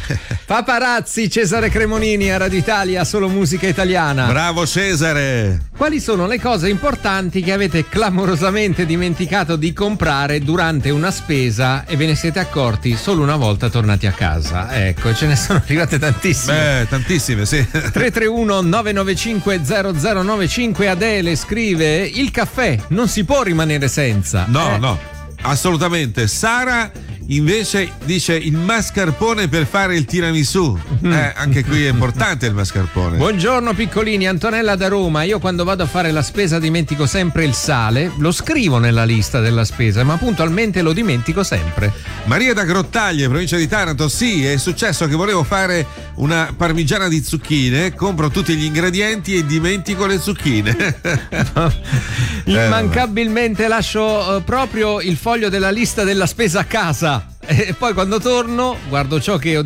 Paparazzi, Cesare Cremonini a Radio Italia, solo musica italiana. Bravo Cesare. Quali sono le cose importanti che avete clamorosamente dimenticato di comprare durante una spesa e ve ne siete accorti solo una volta tornati a casa? Ecco, ce ne sono arrivate tantissime. Tantissime, sì. 331 995 0095. Adele scrive: il caffè non si può rimanere senza. No, assolutamente. Sara invece dice il mascarpone per fare il tiramisù. Anche qui è importante il mascarpone. Buongiorno piccolini, Antonella da Roma. Io quando vado a fare la spesa dimentico sempre il sale. Lo scrivo nella lista della spesa, ma puntualmente lo dimentico sempre. Maria da Grottaglie, provincia di Taranto. Sì, è successo che volevo fare una parmigiana di zucchine, compro tutti gli ingredienti e dimentico le zucchine. Immancabilmente lascio proprio il foglio della lista della spesa a casa. E poi quando torno guardo ciò che ho